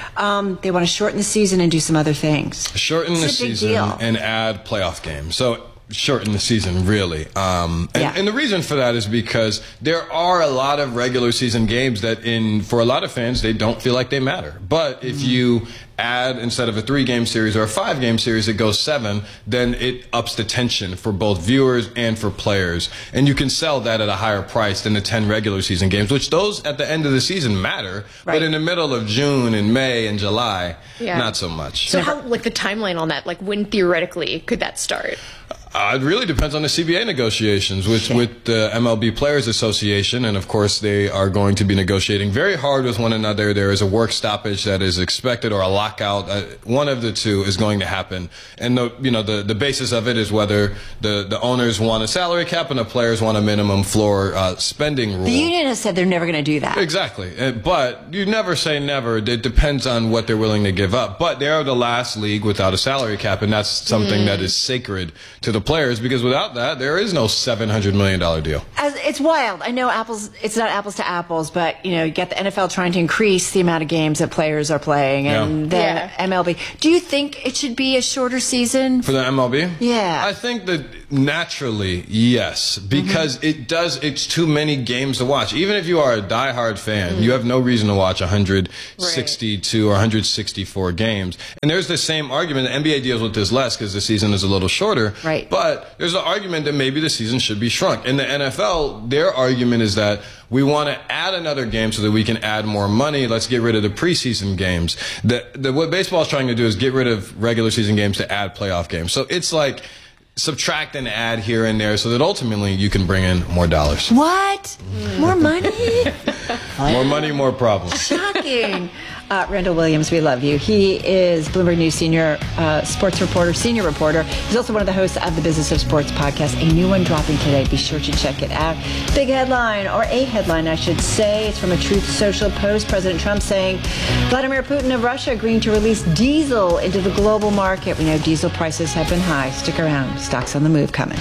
um, they want to shorten the season and do some other things. Shorten it's the a big season deal. and add playoff games. So shorten the season, really. Um, and, Yeah. and the reason for that is because there are a lot of regular season games that, in for a lot of fans, they don't feel like they matter. But if you add, instead of a three-game series or a five-game series, it goes seven, then it ups the tension for both viewers and for players. And you can sell that at a higher price than the ten regular season games, which those at the end of the season matter. Right. But in the middle of June and May and July, Yeah. not so much. So how, like the timeline on that, like when theoretically could that start? Uh, it really depends on the C B A negotiations with, with the M L B Players Association, and of course they are going to be negotiating very hard with one another. There is a work stoppage that is expected, or a lockout. Uh, one of the two is going to happen, and the you know the, the basis of it is whether the, the owners want a salary cap and the players want a minimum floor uh, spending rule. The union has said they're never going to do that. Exactly. Uh, But you never say never. It depends on what they're willing to give up. But they are the last league without a salary cap, and that's something Mm. that is sacred to the players, because without that, there is no seven hundred million dollars deal. As, it's wild. I know apples. It's not apples to apples, but you know, you get the N F L trying to increase the amount of games that players are playing, and Yeah. the Yeah. M L B. Do you think it should be a shorter season? For the M L B? Yeah. I think that naturally, yes, because Mm-hmm. it does, it's too many games to watch. Even if you are a diehard fan, Mm. you have no reason to watch one hundred sixty-two or one hundred sixty-four games. And there's the same argument. The N B A deals with this less because the season is a little shorter. Right. But there's an argument that maybe the season should be shrunk. In the N F L, their argument is that we want to add another game so that we can add more money. Let's get rid of the preseason games. The, the, what baseball is trying to do is get rid of regular season games to add playoff games. So it's like subtract and add here and there so that ultimately you can bring in more dollars. What? More money? More money, more problems. Shocking. Uh, Randall Williams, we love you. He is Bloomberg News senior uh, sports reporter, senior reporter. He's also one of the hosts of the Business of Sports podcast, a new one dropping today. Be sure to check it out. Big headline, or a headline, I should say. It's from a Truth Social post. President Trump saying Vladimir Putin of Russia agreeing to release diesel into the global market. We know diesel prices have been high. Stick around. Stocks on the move coming.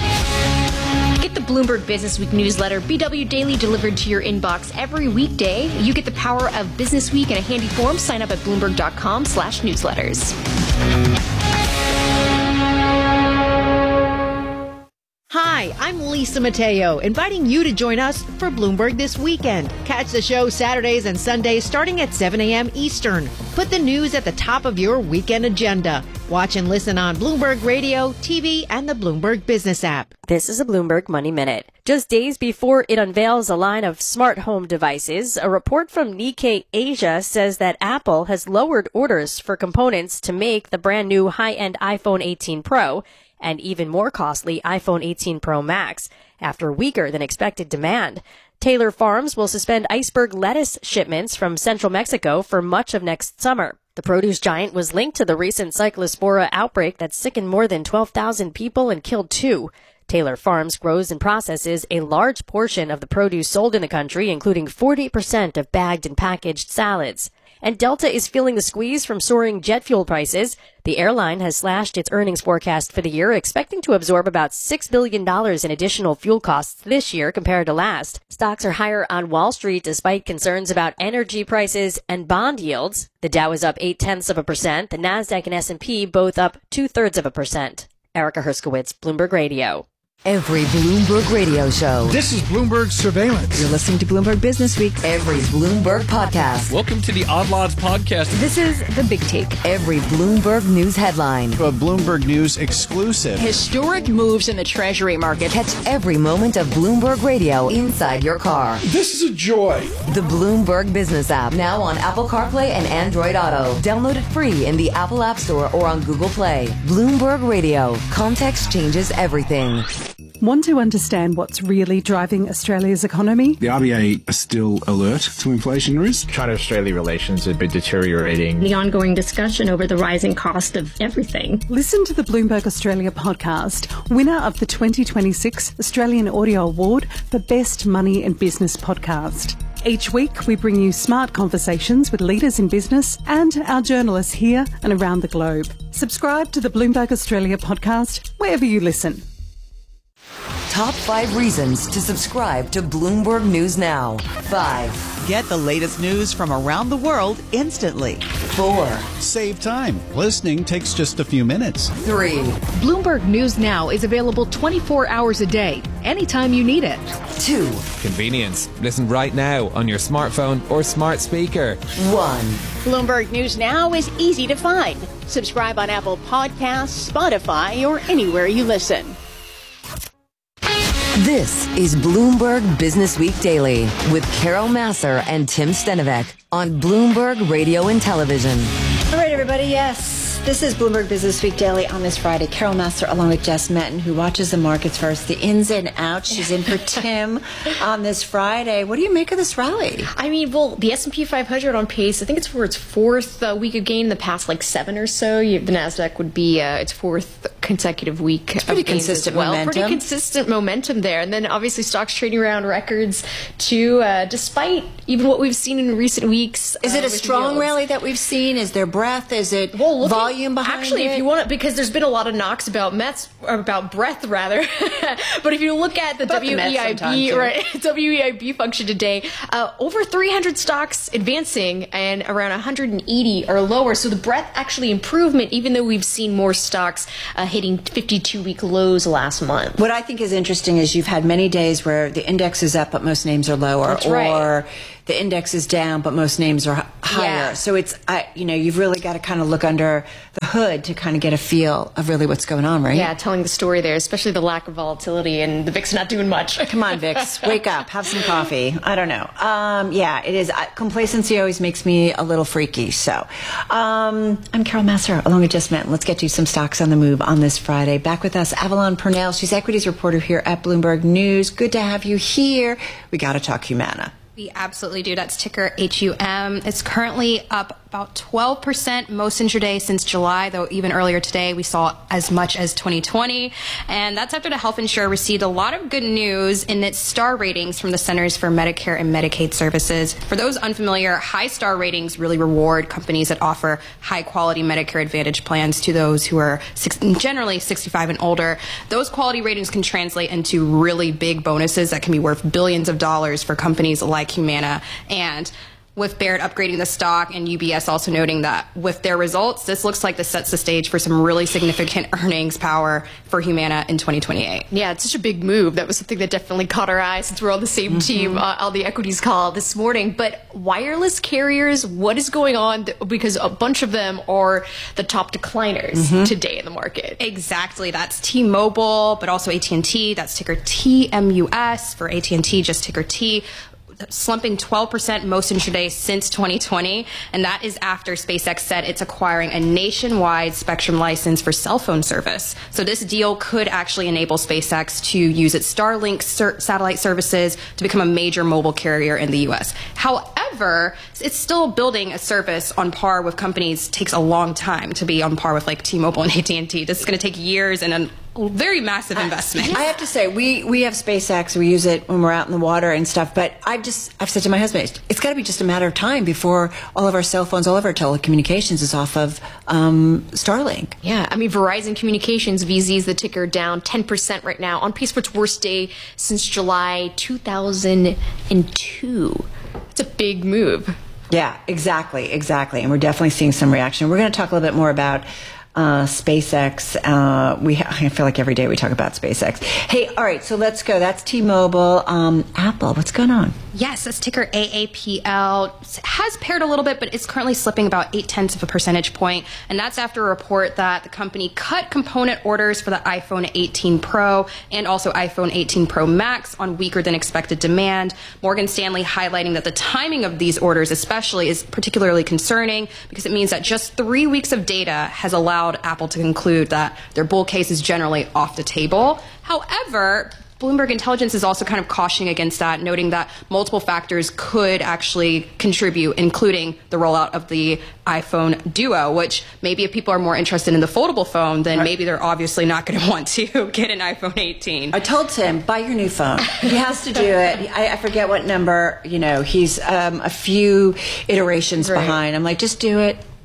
Get the Bloomberg Business Week newsletter, B W Daily, delivered to your inbox every weekday. You get the power of Business Week in a handy form. Sign up at Bloomberg.com slash newsletters. Hi, I'm Lisa Mateo, inviting you to join us for Bloomberg This Weekend. Catch the show Saturdays and Sundays starting at seven a.m. Eastern. Put the news at the top of your weekend agenda. Watch and listen on Bloomberg Radio, T V, and the Bloomberg Business app. This is a Bloomberg Money Minute. Just days before it unveils a line of smart home devices, a report from Nikkei Asia says that Apple has lowered orders for components to make the brand new high-end iPhone eighteen Pro and even more costly iPhone eighteen Pro Max after weaker than expected demand. Taylor Farms will suspend iceberg lettuce shipments from central Mexico for much of next summer. The produce giant was linked to the recent Cyclospora outbreak that sickened more than twelve thousand people and killed two. Taylor Farms grows and processes a large portion of the produce sold in the country, including forty percent of bagged and packaged salads. And Delta is feeling the squeeze from soaring jet fuel prices. The airline has slashed its earnings forecast for the year, expecting to absorb about six billion dollars in additional fuel costs this year compared to last. Stocks are higher on Wall Street despite concerns about energy prices and bond yields. The Dow is up eight-tenths of a percent. The Nasdaq and S and P both up two-thirds of a percent. Erica Herskowitz, Bloomberg Radio. Every Bloomberg radio show. This is Bloomberg Surveillance. You're listening to Bloomberg Business Week. Every Bloomberg podcast. Welcome to the Odd Lots podcast. This is The Big Take. Every Bloomberg News headline. A Bloomberg News exclusive. Historic moves in the Treasury market. Catch every moment of Bloomberg Radio inside your car. This is a joy. The Bloomberg Business app, now on Apple CarPlay and Android Auto. Download it free in the Apple App Store or on Google Play. Bloomberg Radio. Context changes everything. Want to understand what's really driving Australia's economy? The R B A are still alert to inflation risk. China-Australia relations have been deteriorating. The ongoing discussion over the rising cost of everything. Listen to the Bloomberg Australia podcast, winner of the twenty twenty-six Australian Audio Award for Best Money and Business Podcast. Each week, we bring you smart conversations with leaders in business and our journalists here and around the globe. Subscribe to the Bloomberg Australia podcast wherever you listen. Top five reasons to subscribe to Bloomberg News Now. Five. Get the latest news from around the world instantly. Four. Save time. Listening takes just a few minutes. Three. Bloomberg News Now is available twenty-four hours a day, anytime you need it. Two. Convenience. Listen right now on your smartphone or smart speaker. One. Bloomberg News Now is easy to find. Subscribe on Apple Podcasts, Spotify, or anywhere you listen. This is Bloomberg Business Week Daily with Carol Massar and Tim Stenovec on Bloomberg Radio and Television. All right, everybody, yes. This is Bloomberg Business Week Daily on this Friday. Carol Massar along with Jess Metton, who watches the markets for us, the ins and outs. She's in for Tim on this Friday. What do you make of this rally? I mean, well, the S and P five hundred on pace, I think it's for its fourth uh, week of gain in the past like seven or so. You, the NASDAQ would be uh, its fourth consecutive week it's pretty of gains consistent as well. momentum. Pretty consistent momentum there. And then obviously stocks trading around records too, uh, despite even what we've seen in recent weeks. Is it uh, a strong yields. rally that we've seen? Is there breadth? Is it well, look volume at, behind actually, it? Actually, if you want it, because there's been a lot of knocks about Mets, or about breadth rather. But if you look at the About the W E I B, right, W E I B function today, uh, over three hundred stocks advancing and around one hundred eighty are lower. So the breadth actually improvement, even though we've seen more stocks uh, hitting fifty-two week lows last month. What I think is interesting is you've had many days where the index is up, but most names are lower, That's or right. the index is down, but most names are h- higher. Yeah. So it's, I, you know, you've really got to kind of look under the hood to kind of get a feel of really what's going on, right? Yeah, telling the story there, especially the lack of volatility and the V I X not doing much. Come on, V I X, wake up, have some coffee. I don't know. Um, yeah, it is. Uh, complacency always makes me a little freaky. So um, I'm Carol Massar, along with Jess Metton. Let's get to some stocks on the move on this Friday. Back with us, Avalon Purnell. She's equities reporter here at Bloomberg News. Good to have you here. We got to talk Humana. We absolutely do. That's ticker H U M. It's currently up about twelve percent most intraday since July, though even earlier today we saw as much as twenty twenty. And that's after the health insurer received a lot of good news in its star ratings from the Centers for Medicare and Medicaid Services. For those unfamiliar, high star ratings really reward companies that offer high quality Medicare Advantage plans to those who are six, generally sixty-five and older. Those quality ratings can translate into really big bonuses that can be worth billions of dollars for companies like Humana. And with Baird upgrading the stock and U B S also noting that with their results, this looks like this sets the stage for some really significant earnings power for Humana in twenty twenty-eight. Yeah, it's such a big move. That was something that definitely caught our eye since we're on the same Mm-hmm. team uh, on the equities call this morning. But wireless carriers, what is going on? Because a bunch of them are the top decliners Mm-hmm. today in the market. Exactly. That's T-Mobile, but also A T and T. That's ticker T M U S. For A T and T, just ticker T. Slumping twelve percent most intraday since twenty twenty, and that is after SpaceX said it's acquiring a nationwide spectrum license for cell phone service. So this deal could actually enable SpaceX to use its Starlink ser- satellite services to become a major mobile carrier in the U S. However, it's still building a service on par with companies. Takes a long time to be on par with like T-Mobile and A T and T. This is going to take years and a very massive investment. I have to say, we, we have SpaceX. We use it when we're out in the water and stuff. But I've just I've said to my husband, it's got to be just a matter of time before all of our cell phones, all of our telecommunications is off of um, Starlink. Yeah, I mean, Verizon Communications, V Z is the ticker, down ten percent right now, on pace for its worst day since July two thousand two. It's a big move. Yeah, exactly, exactly. And we're definitely seeing some reaction. We're going to talk a little bit more about Uh, SpaceX. Uh, we ha- I feel like every day we talk about SpaceX. Hey, all right, so let's go. That's T-Mobile. Um, Apple, what's going on? Yes, this ticker A A P L has paired a little bit, but it's currently slipping about eight tenths of a percentage point. And that's after a report that the company cut component orders for the iPhone eighteen Pro and also iPhone eighteen Pro Max on weaker than expected demand. Morgan Stanley highlighting that the timing of these orders especially is particularly concerning because it means that just three weeks of data has allowed Apple to conclude that their bull case is generally off the table. However, Bloomberg Intelligence is also kind of cautioning against that, noting that multiple factors could actually contribute, including the rollout of the iPhone Duo, which maybe if people are more interested in the foldable phone, then maybe they're obviously not going to want to get an iPhone eighteen. I told Tim, buy your new phone. He has to do it. I, I forget what number, you know, he's um, a few iterations Right. behind. I'm like, just do it.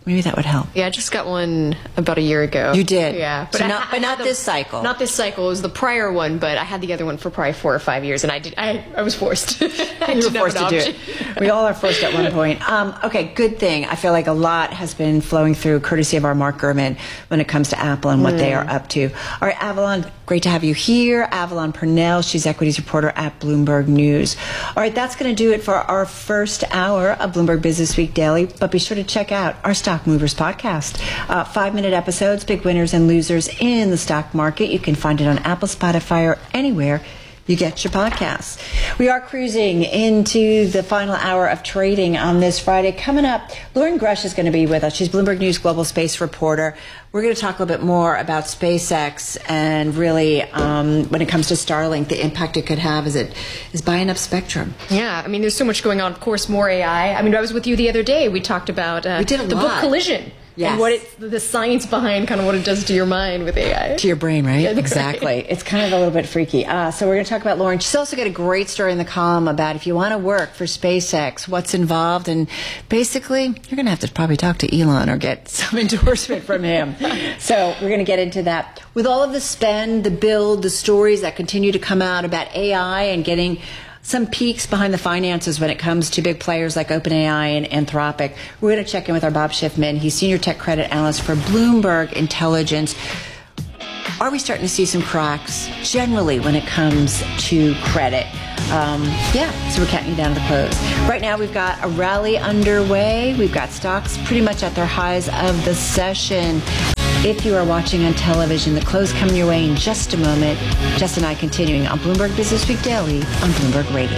Maybe that would help. Yeah, I just got one about a year ago. You did? Yeah. So I- not, I but not had the- this cycle. Not this cycle. It was the prior one, but I had the other one for probably four or five years, and I did. I, I was forced. I You were didn't have forced an to do option. it. We all are forced at one point. Um, okay, good thing. I feel like a lot has been flowing through, courtesy of our Mark Gurman, when it comes to Apple and what Mm. they are up to. All right, Avalon, great to have you here. Avalon Purnell, she's equities reporter at Bloomberg News. All right, that's going to do it for our first hour of Bloomberg Business Week Daily. But be sure to check out our Stock Movers podcast. Uh, five-minute episodes, big winners and losers in the stock market. You can find it on Apple, Spotify, or anywhere you get your podcasts. We are cruising into the final hour of trading on this Friday. Coming up, Lauren Grush is going to be with us. She's Bloomberg News Global Space Reporter. We're going to talk a little bit more about SpaceX and really, um, when it comes to Starlink, the impact it could have as it is buying up spectrum. Yeah, I mean, there's so much going on. Of course, more A I. I mean, I was with you the other day. We talked about uh, We did a the lot. book Collision. Yes. And what it, the science behind kind of what it does to your mind with A I. To your brain, right? Yeah, that's Exactly. right. It's kind of a little bit freaky. Uh, so we're going to talk about Lauren. She's also got a great story in the column about if you want to work for SpaceX, what's involved, and basically you're going to have to probably talk to Elon or get some endorsement from him. So we're going to get into that. With all of the spend, the build, the stories that continue to come out about A I and getting some peeks behind the finances when it comes to big players like OpenAI and Anthropic. We're going to check in with our Bob Schiffman. He's Senior Tech Credit Analyst for Bloomberg Intelligence. Are we starting to see some cracks generally when it comes to credit? Um, yeah, so we're counting you down to the close. Right now we've got a rally underway. We've got stocks pretty much at their highs of the session. If you are watching on television, the close coming your way in just a moment. Jess and I continuing on Bloomberg Business Week Daily on Bloomberg Radio.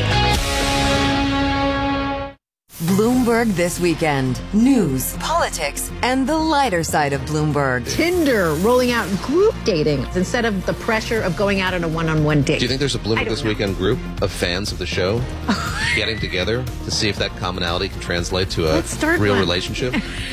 Bloomberg This Weekend. News, politics, and the lighter side of Bloomberg. Tinder rolling out group dating instead of the pressure of going out on a one-on-one date. Do you think there's a I Bloomberg don't This know. Weekend group of fans of the show getting together to see if that commonality can translate to a Let's start real one. relationship?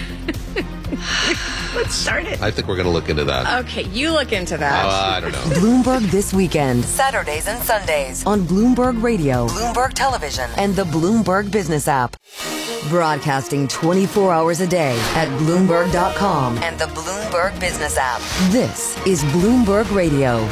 Let's start it. I think we're going to look into that. Okay, you look into that. Uh, I don't know. Bloomberg This Weekend. Saturdays and Sundays on Bloomberg Radio, Bloomberg Television, and the Bloomberg Business app. Broadcasting twenty-four hours a day at Bloomberg dot com and the Bloomberg Business app. This is Bloomberg Radio.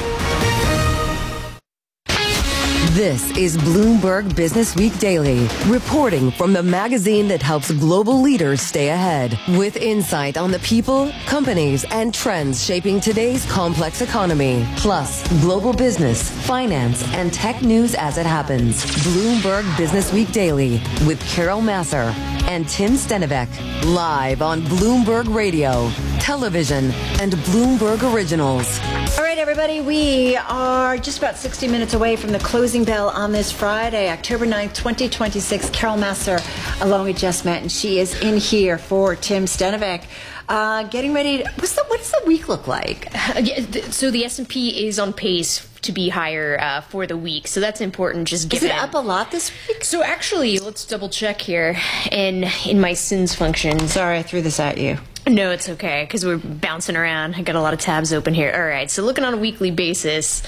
This is Bloomberg Business Week Daily, reporting from the magazine that helps global leaders stay ahead, with insight on the people, companies, and trends shaping today's complex economy, plus global business, finance, and tech news as it happens. Bloomberg Business Week Daily with Carol Masser and Tim Stenivek, live on Bloomberg Radio, television, and Bloomberg Originals. All right, everybody, we are just about sixty minutes away from the closing bell on this Friday, October ninth, twenty twenty-six. Carol Masser, along with Jess Matt, and she is in here for Tim Stenivek. Uh, getting ready to, what's the, what does the week look like? Uh, yeah, th- so the S and P is on pace to be higher uh, for the week, so that's important. Just Is given it up a lot this week? So actually, let's double check here in in my sins function. Sorry, I threw this at you. No, it's okay because we're bouncing around. I got a lot of tabs open here. All right, so looking on a weekly basis,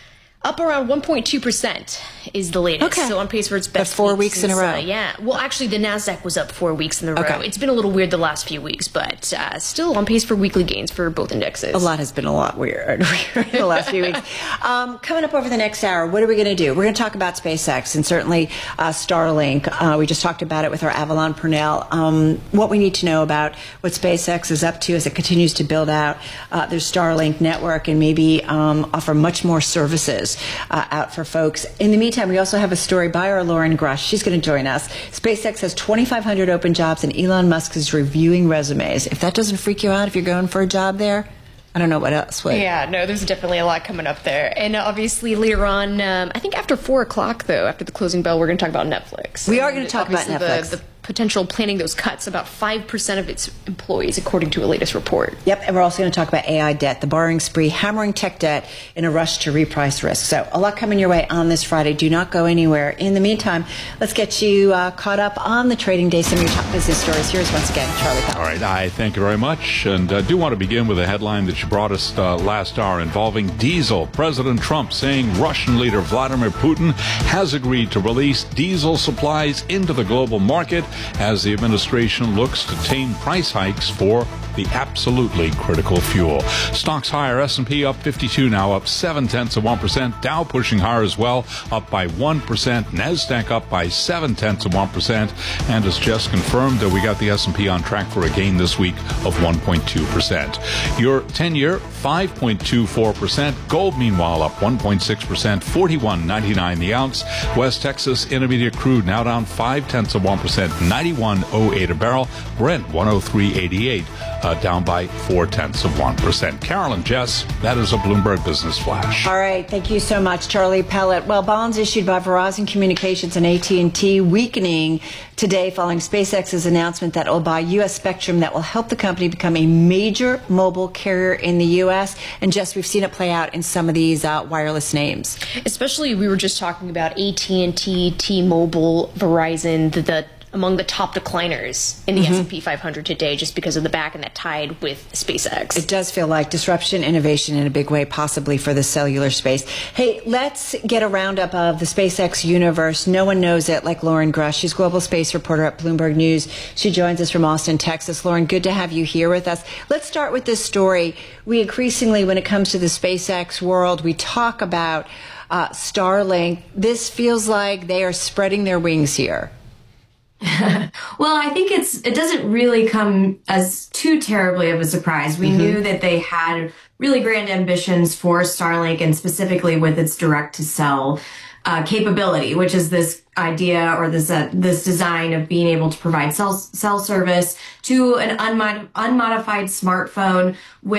up around one point two percent is the latest. Okay. So on pace for its best That's four week weeks in a since, row. Uh, yeah. Well, actually, the NASDAQ was up four weeks in a row. Okay. It's been a little weird the last few weeks, but uh, still on pace for weekly gains for both indexes. A lot has been a lot weird in the last few weeks. Um, coming up over the next hour, what are we going to do? We're going to talk about SpaceX and certainly uh, Starlink. Uh, we just talked about it with our Avalon Purnell. Um, what we need to know about what SpaceX is up to as it continues to build out uh, their Starlink network and maybe um, offer much more services uh, out for folks. In the meantime, we also have a story by our Lauren Grush. She's going to join us. SpaceX has twenty-five hundred open jobs and Elon Musk is reviewing resumes. If that doesn't freak you out if you're going for a job there, I don't know what else would. Yeah, no, there's definitely a lot coming up there. And obviously later on, um, I think after four o'clock, though, after the closing bell, we're going to talk about Netflix. We are And going to talk about obviously Netflix. The, the potential planning those cuts, about five percent of its employees, according to a latest report. Yep, and we're also going to talk about A I debt, the borrowing spree, hammering tech debt in a rush to reprice risk. So a lot coming your way on this Friday. Do not go anywhere. In the meantime, let's get you uh, caught up on the trading day, some of your top business stories. Here's once again Charlie Powell. All right, I thank you very much. And I uh, do want to begin with a headline that you brought us uh, last hour involving diesel. President Trump saying Russian leader Vladimir Putin has agreed to release diesel supplies into the global market as the administration looks to tame price hikes for the absolutely critical fuel. Stocks higher, S and P up fifty-two now, up seven tenths of one percent. Dow pushing higher as well, up by one percent. NASDAQ up by seven tenths of one percent. And as just confirmed, uh, we got the S and P on track for a gain this week of one point two percent. Your ten-year, five point two four percent. Gold, meanwhile, up one point six percent, forty-one ninety-nine the ounce. West Texas Intermediate crude now down five tenths of one percent, ninety-one oh eight a barrel. Brent one oh three eighty-eight, uh, down by four tenths of one percent. Carolyn, Jess, that is a Bloomberg Business Flash. All right, thank you so much, Charlie Pellet. Well, bonds issued by Verizon Communications and A T and T weakening today following SpaceX's announcement that it will buy U S spectrum that will help the company become a major mobile carrier in the U S. And Jess, we've seen it play out in some of these uh, wireless names. Especially, we were just talking about A T and T, T-Mobile, Verizon, the, the among the top decliners in the mm-hmm. S and P five hundred today, just because of the back and that tied with SpaceX. It does feel like disruption, innovation in a big way, possibly for the cellular space. Hey, let's get a roundup of the SpaceX universe. No one knows it like Lauren Grush. She's global space reporter at Bloomberg News. She joins us from Austin, Texas. Lauren, good to have you here with us. Let's start with this story. We increasingly, when it comes to the SpaceX world, we talk about uh, Starlink. This feels like they are spreading their wings here. Well, I think it's it doesn't really come as too terribly of a surprise. We mm-hmm. knew that they had really grand ambitions for Starlink, and specifically with its direct-to-cell uh, capability, which is this idea or this uh, this design of being able to provide cell cell service to an unmod- unmodified smartphone with